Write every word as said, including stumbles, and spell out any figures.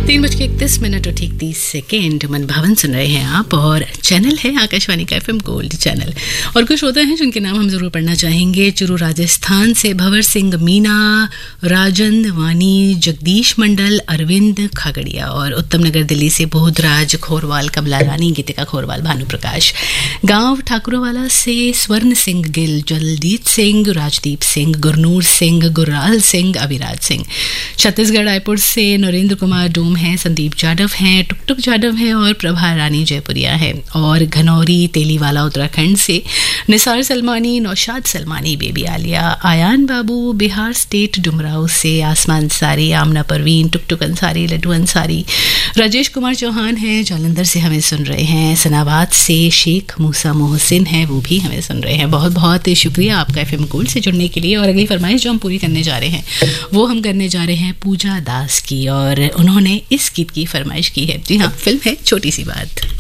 तीन बज के इकतीस मिनट और ठीक तीस सेकेंड मन भवन सुन रहे हैं आप, और चैनल है आकाशवाणी का एफएम गोल्ड चैनल। और कुछ होते हैं जिनके नाम हम जरूर पढ़ना चाहेंगे। चुरू राजस्थान से भंवर सिंह मीना, राजन वानी, जगदीश मंडल, अरविंद खागड़िया। और उत्तम नगर दिल्ली से बोधराज खोरवाल, कमला रानी, गीतिका खोरवाल, भानु प्रकाश। गांव ठाकुरवाला से स्वर्ण सिंह गिल, जलदीप सिंह, राजदीप सिंह, गुरनूर सिंह, गुरराल सिंह, अविराज सिंह। छत्तीसगढ़ रायपुर से नरेंद्र कुमार डोम हैं, संदीप जादव हैं, टुकटुक जादव हैं और प्रभा रानी जयपुरिया है। और घनौरी तेलीवाला उत्तराखंड से निसार सलमानी, नौशाद सलमानी, बेबी आलिया, आयान बाबू। बिहार स्टेट डुमराव से आसमान अंसारी, आमना परवीन, टुकटुक अंसारी, लड्डू अंसारी। राजेश कुमार चौहान हैं, जालंधर से हमें सुन रहे हैं। सनाबाद से शेख मूसा मोहसिन हैं, वो भी हमें सुन रहे हैं। बहुत बहुत शुक्रिया आपका एफएम गोल्ड से जुड़ने के लिए। और अगली फरमाइश जो हम पूरी करने जा रहे हैं वो हम करने जा रहे हैं पूजा दास की, और उन्होंने इस गीत की फरमाइश की है। जी हाँ, फिल्म है छोटी सी बात।